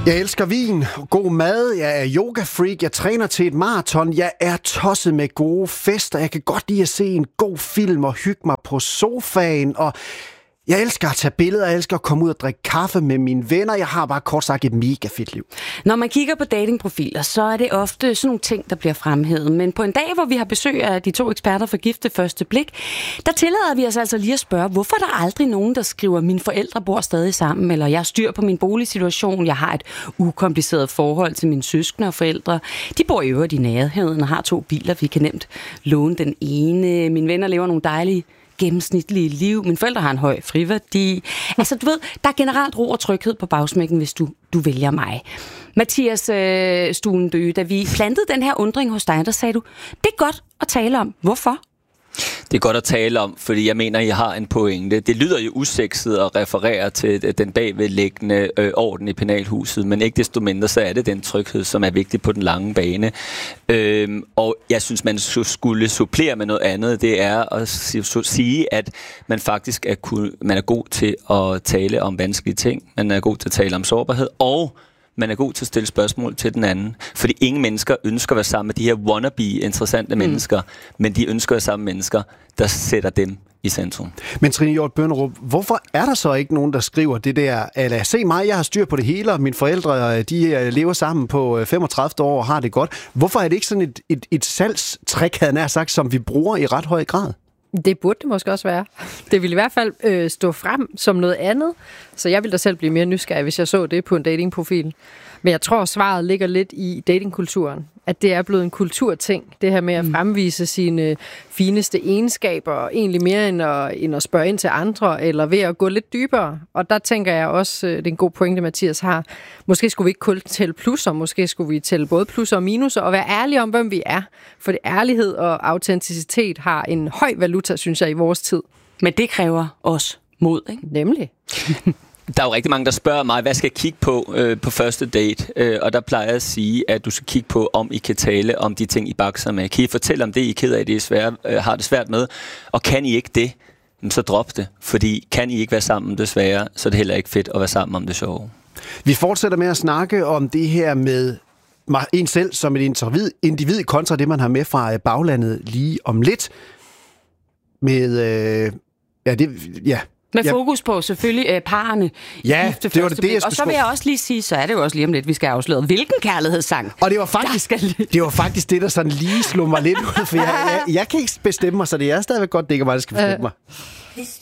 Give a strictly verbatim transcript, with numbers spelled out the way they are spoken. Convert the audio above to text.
Jeg elsker vin, god mad, jeg er yoga-freak, jeg træner til et maraton, jeg er tosset med gode fester, jeg kan godt lide at se en god film og hygge mig på sofaen, og jeg elsker at tage billeder, jeg elsker at komme ud og drikke kaffe med mine venner, jeg har bare kort sagt et mega fedt liv. Når man kigger på datingprofiler, så er det ofte sådan nogle ting, der bliver fremhævet, men på en dag, hvor vi har besøg af de to eksperter for Gift ved første blik, der tillader vi os altså lige at spørge, hvorfor er der aldrig nogen, der skriver, mine forældre bor stadig sammen, eller jeg styr på min boligsituation, jeg har et ukompliceret forhold til mine søskende og forældre. De bor i øvrigt i nærheden og har to biler, vi kan nemt låne den ene. Mine venner lever nogle dejlige gennemsnitlige liv. Mine forældre har en høj friværdi. Altså, du ved, der er generelt ro og tryghed på bagsmækken, hvis du, du vælger mig. Mathias øh, Stuenbøge, da vi plantede den her undring hos dig, der sagde du, det er godt at tale om. Hvorfor? Det er godt at tale om, fordi jeg mener, I har en pointe. Det lyder jo usekset at referere til den bagvedliggende øh, orden i penalhuset, men ikke desto mindre, så er det den tryghed, som er vigtig på den lange bane. Øhm, og jeg synes, man skulle supplere med noget andet. Det er at sige, at man faktisk er, man er god til at tale om vanskelige ting. Man er god til at tale om sårbarhed, og man er god til at stille spørgsmål til den anden. Fordi ingen mennesker ønsker at være sammen med de her wannabe-interessante mm. mennesker, men de ønsker at være sammen med mennesker, der sætter dem i centrum. Men Trine Hjort Bønderup, hvorfor er der så ikke nogen, der skriver det der, eller se mig, jeg har styr på det hele, og mine forældre, de lever sammen på femogtredive år og har det godt. Hvorfor er det ikke sådan et, et, et salgstrik, havde nær sagt, som vi bruger i ret høj grad? Det burde det måske også være. Det ville i hvert fald øh, stå frem som noget andet, så jeg ville da selv blive mere nysgerrig, hvis jeg så det på en datingprofil. Men jeg tror, svaret ligger lidt i datingkulturen. At det er blevet en kulturting, det her med at fremvise sine fineste egenskaber, egentlig mere end at, end at spørge ind til andre, eller ved at gå lidt dybere. Og der tænker jeg også, det er en god pointe, Mathias har, måske skulle vi ikke kun tælle plusser, måske skulle vi tælle både plusser og minuser, og være ærlige om, hvem vi er. For det ærlighed og autenticitet har en høj valuta, synes jeg, i vores tid. Men det kræver også mod, ikke? Nemlig. Der er jo rigtig mange, der spørger mig, hvad skal jeg kigge på øh, på første date? Øh, og der plejer jeg at sige, at du skal kigge på, om I kan tale om de ting, I bakser med. Kan I fortælle om det, I er ked af, det er svært, øh, har det svært med? Og kan I ikke det, så drop det. Fordi kan I ikke være sammen desværre, så er det heller ikke fedt at være sammen om det sjove. Vi fortsætter med at snakke om det her med en selv som et individ, individ kontra det, man har med fra baglandet lige om lidt. Med, øh, ja, det, ja... Med fokus på selvfølgelig øh, parerne. Ja, det var det, det jeg skulle. Og så vil jeg også lige sige, så er det jo også lige om lidt, vi skal afsløre, hvilken kærlighedssang. Og det var faktisk, skal... det, var faktisk det, der sådan lige slog mig lidt ud, for jeg, jeg, jeg kan ikke bestemme mig, så det er stadigvæk godt, det ikke er mig, der skal bestemme mig. Hvis